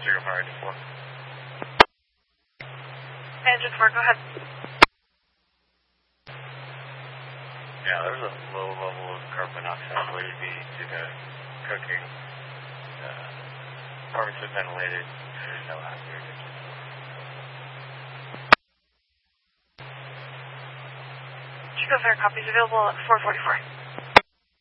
Engine 4. Engine 4, go ahead. Yeah, there's a low level of carbon monoxide related to the cooking. Apartments have ventilated. There's no hazard. Chico Fair copies available at 444.